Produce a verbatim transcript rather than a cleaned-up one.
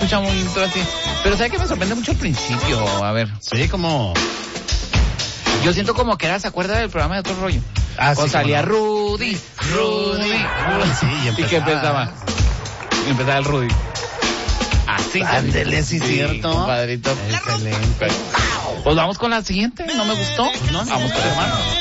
escucha muy así. Pero ¿sabe que me sorprende mucho el principio? A ver. Sí, como... Yo siento como que era, ¿se acuerda del programa de Otro Rollo? Ah, Cuando sí, salía no. Rudy, Rudy, Rudy. Sí, y ¿Y empezaba... qué empezaba? Y empezaba el Rudy. Así. Ándele, sí, cierto. Compadrito. Excelente. Pues vamos con la siguiente, ¿no me gustó? No, no, Vamos con el hermano.